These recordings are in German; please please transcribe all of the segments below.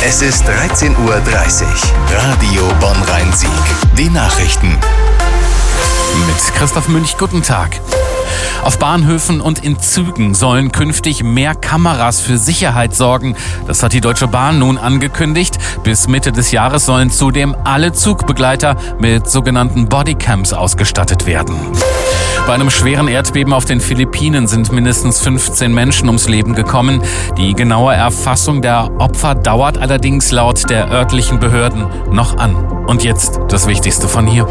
Es ist 13:30 Uhr. Radio Bonn-Rhein-Sieg. Die Nachrichten. Mit Christoph Münch, guten Tag. Auf Bahnhöfen und in Zügen sollen künftig mehr Kameras für Sicherheit sorgen. Das hat die Deutsche Bahn nun angekündigt. Bis Mitte des Jahres sollen zudem alle Zugbegleiter mit sogenannten Bodycams ausgestattet werden. Bei einem schweren Erdbeben auf den Philippinen sind mindestens 15 Menschen ums Leben gekommen. Die genaue Erfassung der Opfer dauert allerdings laut der örtlichen Behörden noch an. Und jetzt das Wichtigste von hier.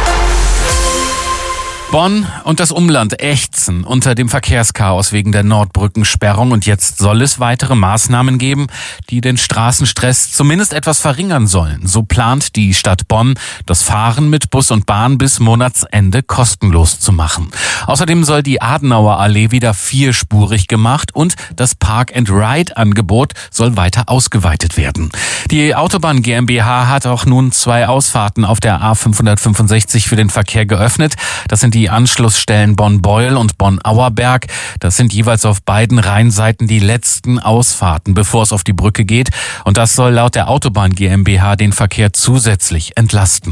Bonn und das Umland ächzen unter dem Verkehrschaos wegen der Nordbrückensperrung und jetzt soll es weitere Maßnahmen geben, die den Straßenstress zumindest etwas verringern sollen. So plant die Stadt Bonn, das Fahren mit Bus und Bahn bis Monatsende kostenlos zu machen. Außerdem soll die Adenauer Allee wieder vierspurig gemacht und das Park-and-Ride-Angebot soll weiter ausgeweitet werden. Die Autobahn GmbH hat auch nun 2 Ausfahrten auf der A565 für den Verkehr geöffnet. Das sind die Anschlussstellen Bonn-Beuel und Bonn-Auerberg. Das sind jeweils auf beiden Rheinseiten die letzten Ausfahrten, bevor es auf die Brücke geht. Und das soll laut der Autobahn GmbH den Verkehr zusätzlich entlasten.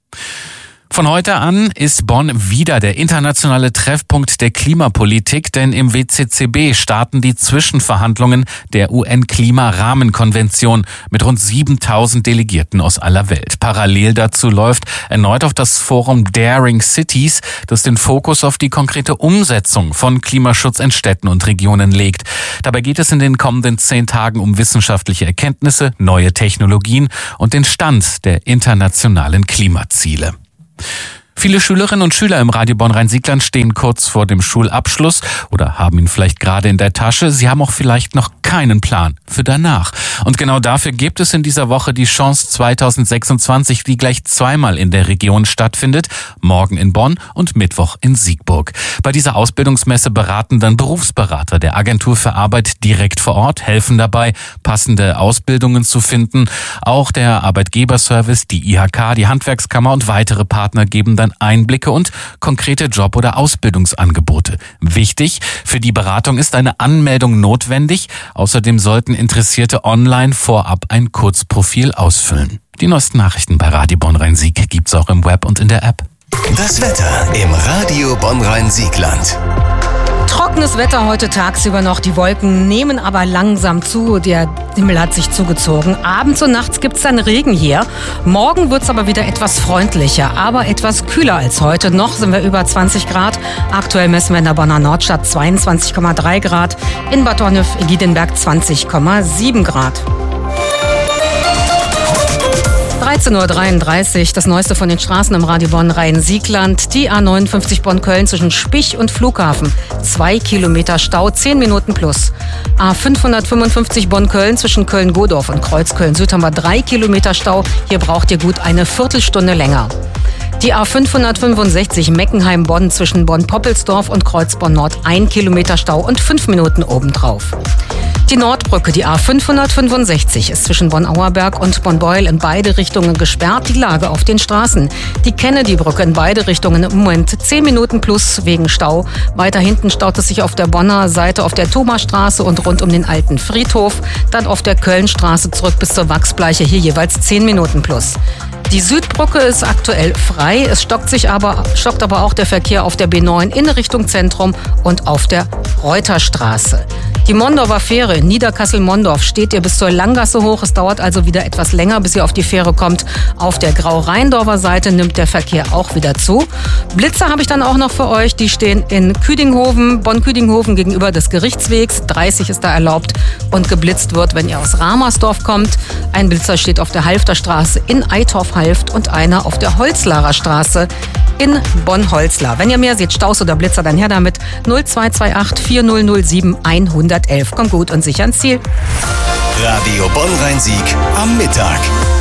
Von heute an ist Bonn wieder der internationale Treffpunkt der Klimapolitik, denn im WCCB starten die Zwischenverhandlungen der UN-Klimarahmenkonvention mit rund 7000 Delegierten aus aller Welt. Parallel dazu läuft erneut auf das Forum Daring Cities, das den Fokus auf die konkrete Umsetzung von Klimaschutz in Städten und Regionen legt. Dabei geht es in den kommenden 10 Tagen um wissenschaftliche Erkenntnisse, neue Technologien und den Stand der internationalen Klimaziele. Viele Schülerinnen und Schüler im Radio Bonn-Rhein-Sieg stehen kurz vor dem Schulabschluss oder haben ihn vielleicht gerade in der Tasche. Sie haben auch vielleicht noch keinen Plan für danach. Und genau dafür gibt es in dieser Woche die Chance 2026, die gleich zweimal in der Region stattfindet. Morgen in Bonn und Mittwoch in Siegburg. Bei dieser Ausbildungsmesse beraten dann Berufsberater der Agentur für Arbeit direkt vor Ort, helfen dabei, passende Ausbildungen zu finden. Auch der Arbeitgeberservice, die IHK, die Handwerkskammer und weitere Partner geben dann Einblicke und konkrete Job- oder Ausbildungsangebote. Wichtig, für die Beratung ist eine Anmeldung notwendig. Außerdem sollten Interessierte online vorab ein Kurzprofil ausfüllen. Die neuesten Nachrichten bei Radio Bonn-Rhein-Sieg gibt's auch im Web und in der App. Das Wetter im Radio Bonn-Rhein-Sieg-Land. Trockenes Wetter heute tagsüber noch. Die Wolken nehmen aber langsam zu. Der Himmel hat sich zugezogen. Abends und nachts gibt es dann Regen hier. Morgen wird es aber wieder etwas freundlicher, aber etwas kühler als heute. Noch sind wir über 20 Grad. Aktuell messen wir in der Bonner Nordstadt 22,3 Grad. In Bad Donnef-Giedenberg 20,7 Grad. 13:33 Uhr, das Neueste von den Straßen im Radio Bonn-Rhein-Sieg-Land. Die A59 Bonn-Köln zwischen Spich und Flughafen. 2 Kilometer Stau, 10 Minuten plus. A555 Bonn-Köln zwischen Köln-Godorf und Kreuzköln-Süd haben wir 3 Kilometer Stau. Hier braucht ihr gut eine Viertelstunde länger. Die A565 Meckenheim-Bonn zwischen Bonn-Poppelsdorf und Kreuzborn-Nord 1 Kilometer Stau und 5 Minuten obendrauf. Die Nordbrücke, die A565, ist zwischen Bonn-Auerberg und Bonn-Beuel in beide Richtungen gesperrt. Die Lage auf den Straßen. Die Kennedy-Brücke in beide Richtungen im Moment 10 Minuten plus wegen Stau. Weiter hinten staut es sich auf der Bonner Seite auf der Thomasstraße und rund um den alten Friedhof. Dann auf der Kölnstraße zurück bis zur Wachsbleiche, hier jeweils 10 Minuten plus. Die Südbrücke ist aktuell frei. Es stockt aber auch der Verkehr auf der B9 in Richtung Zentrum und auf der Reuterstraße. Die Mondorfer Fähre in Niederkassel-Mondorf steht ihr bis zur Langgasse hoch. Es dauert also wieder etwas länger, bis ihr auf die Fähre kommt. Auf der Grau-Rheindorfer Seite nimmt der Verkehr auch wieder zu. Blitzer habe ich dann auch noch für euch. Die stehen in Küdinghofen, Bonn-Küdinghofen gegenüber des Gerichtswegs. 30 ist da erlaubt und geblitzt wird, wenn ihr aus Ramersdorf kommt. Ein Blitzer steht auf der Halfterstraße in Eitorf-Halft und einer auf der Holzlarer Straße in Bonn-Holzlar. Wenn ihr mehr seht, Staus oder Blitzer, dann her damit. 0228 4007 111. Kommt gut und sicher ans Ziel. Radio Bonn-Rhein-Sieg am Mittag.